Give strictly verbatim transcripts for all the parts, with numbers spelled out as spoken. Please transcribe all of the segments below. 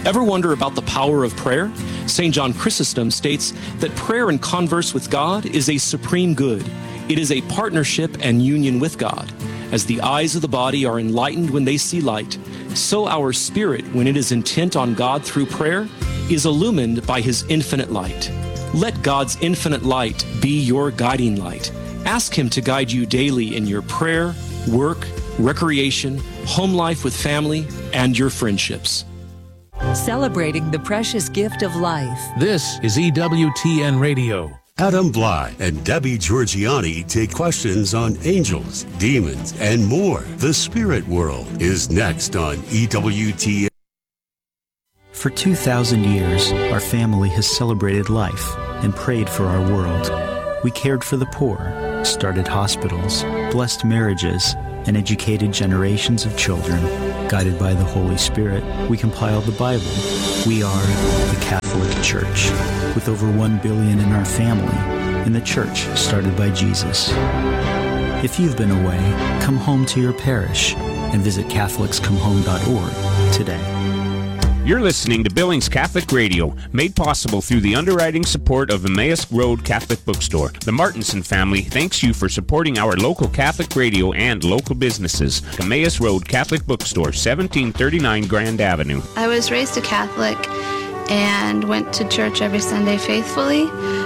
Ever wonder about the power of prayer? Saint John Chrysostom states that prayer and converse with God is a supreme good. It is a partnership and union with God. As the eyes of the body are enlightened when they see light, so our spirit, when it is intent on God through prayer, is illumined by His infinite light. Let God's infinite light be your guiding light. Ask Him to guide you daily in your prayer, work, recreation, home life with family, and your friendships. Celebrating the precious gift of life. This is E W T N Radio. Adam Bly and Debbie Georgiani take questions on angels, demons, and more. The Spirit World is next on E W T N. For two thousand years, our family has celebrated life and prayed for our world. We cared for the poor, started hospitals, blessed marriages, and educated generations of children. Guided by the Holy Spirit, we compiled the Bible. We are the Catholic Church, with over one billion in our family, and the church started by Jesus. If you've been away, come home to your parish and visit Catholics Come Home dot org today. You're listening to Billings Catholic Radio, made possible through the underwriting support of Emmaus Road Catholic Bookstore. The Martinson family thanks you for supporting our local Catholic radio and local businesses. Emmaus Road Catholic Bookstore, seventeen thirty-nine Grand Avenue. I was raised a Catholic and went to church every Sunday faithfully.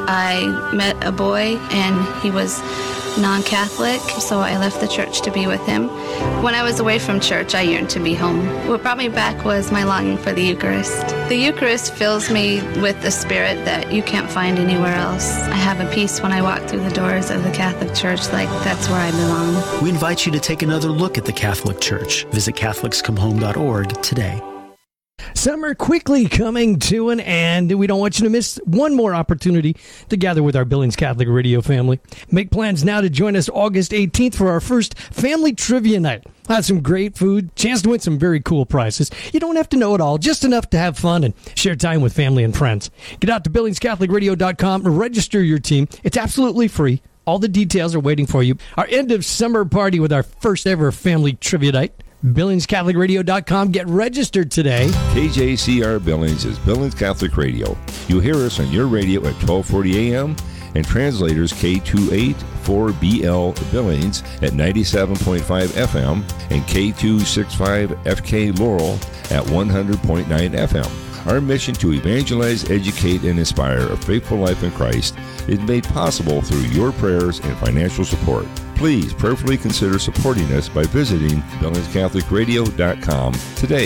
I met a boy and he was non-Catholic, so I left the church to be with him. When I was away from church, I yearned to be home. What brought me back was my longing for the Eucharist. The Eucharist fills me with the spirit that you can't find anywhere else. I have a peace when I walk through the doors of the Catholic Church, like that's where I belong. We invite you to take another look at the Catholic Church. Visit Catholics Come Home dot org today. Summer quickly coming to an end. We don't want you to miss one more opportunity to gather with our Billings Catholic Radio family. Make plans now to join us August eighteenth for our first Family Trivia Night. We'll have some great food, chance to win some very cool prizes. You don't have to know it all, just enough to have fun and share time with family and friends. Get out to Billings Catholic Radio dot com and register your team. It's absolutely free. All the details are waiting for you. Our end of summer party with our first ever Family Trivia Night. Billings Catholic Radio dot com. Get registered today. K J C R Billings is Billings Catholic Radio. You hear us on your radio at twelve forty a.m. and translators K two eighty-four B L Billings at ninety-seven point five F M and K two sixty-five F K Laurel at one hundred point nine F M. Our mission to evangelize, educate, and inspire a faithful life in Christ is made possible through your prayers and financial support. Please prayerfully consider supporting us by visiting Billings Catholic Radio dot com today.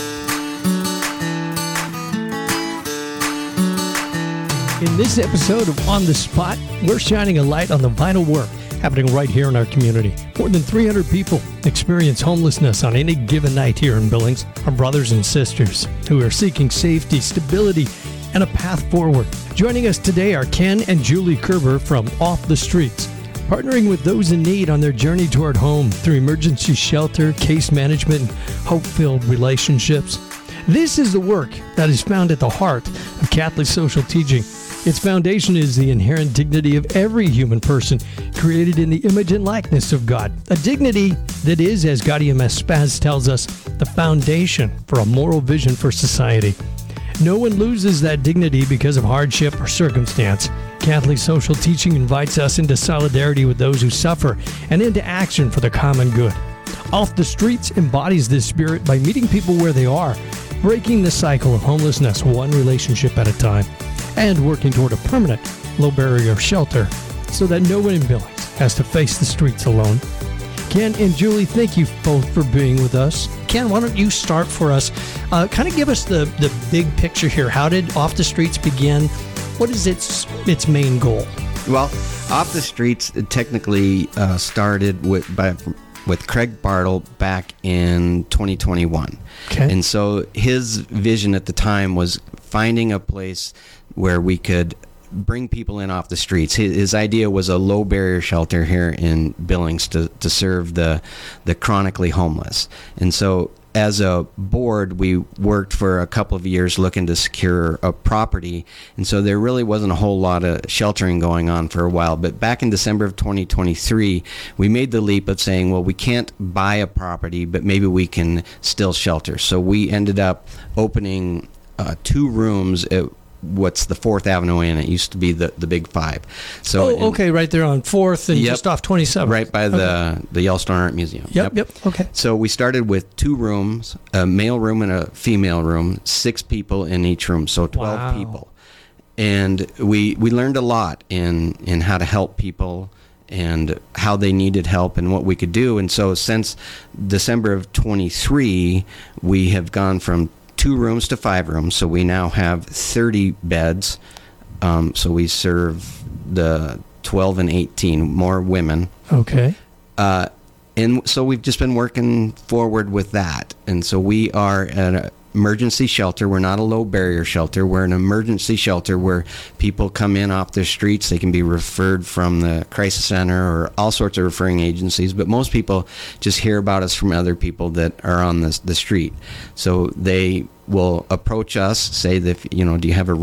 In this episode of On the Spot, we're shining a light on the vital work happening right here in our community. More than three hundred people experience homelessness on any given night here in Billings. Our brothers and sisters who are seeking safety, stability, and a path forward. Joining us today are Ken and Julie Kerber from Off the Streets, partnering with those in need on their journey toward home through emergency shelter, case management, and hope-filled relationships. This is the work that is found at the heart of Catholic social teaching. Its foundation is the inherent dignity of every human person created in the image and likeness of God. A dignity that is, as Gaudium et Spes tells us, the foundation for a moral vision for society. No one loses that dignity because of hardship or circumstance. Catholic social teaching invites us into solidarity with those who suffer and into action for the common good. Off the Streets embodies this spirit by meeting people where they are, breaking the cycle of homelessness one relationship at a time, and working toward a permanent low-barrier shelter so that no one in Billings has to face the streets alone. Ken and Julie, thank you both for being with us. Ken, why don't you start for us? Uh, kind of give us the, the big picture here. How did Off the Streets begin? What is its its main goal? Well, Off the Streets technically uh, started with by with Craig Bartle back in twenty twenty-one. Okay. And so his vision at the time was finding a place where we could bring people in off the streets. His, his idea was a low barrier shelter here in Billings to, to serve the the chronically homeless. And so as a board, we worked for a couple of years looking to secure a property, and so there really wasn't a whole lot of sheltering going on for a while. But back in December of twenty twenty-three, we made the leap of saying, well, we can't buy a property, but maybe we can still shelter. So we ended up opening uh, two rooms at what's the Fourth Avenue Inn. It used to be the, the Big Five. So oh, okay, right there on Fourth and yep, just off twenty-seventh. Right by okay. the, the Yellowstone Art Museum. Yep, yep, yep, okay. So we started with two rooms, a male room and a female room, six people in each room, so twelve wow. people. And we we learned a lot in, in how to help people and how they needed help and what we could do. And so since December of twenty-three, we have gone from two rooms to five rooms. So we now have thirty beds. Um, so we serve the twelve and eighteen, more women. Okay. Uh, and so we've just been working forward with that. And so we are an emergency shelter. We're not a low barrier shelter. We're an emergency shelter where people come in off the streets. They can be referred from the crisis center or all sorts of referring agencies. But most people just hear about us from other people that are on the, the street. So they will approach us, say that, you know, do you have a